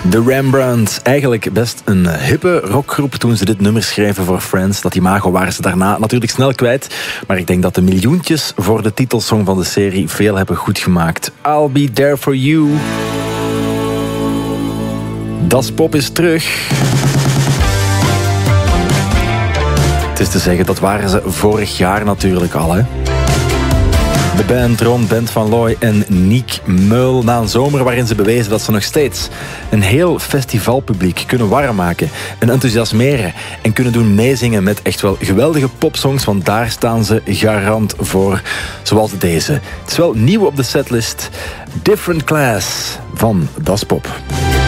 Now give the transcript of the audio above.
De Rembrandts, eigenlijk best een hippe rockgroep toen ze dit nummer schreven voor Friends. Dat imago waren ze daarna natuurlijk snel kwijt. Maar ik denk dat de miljoentjes voor de titelsong van de serie veel hebben goed gemaakt. I'll be there for you. Das Pop is terug. Het is te zeggen, dat waren ze vorig jaar natuurlijk al, hè. De band rond Bent van Looy en Niek Meul na een zomer waarin ze bewezen dat ze nog steeds een heel festivalpubliek kunnen warm maken en enthousiasmeren en kunnen doen meezingen met echt wel geweldige popsongs, want daar staan ze garant voor, zoals deze. Het is wel nieuw op de setlist, Different Class van Das Pop.